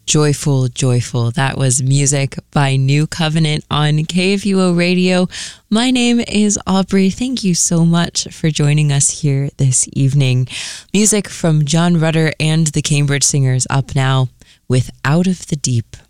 Joyful, joyful. That was music by New Covenant on KFUO Radio. My name is Aubrey. Thank you so much for joining us here this evening. Music from John Rutter and the Cambridge Singers up now with Out of the Deep.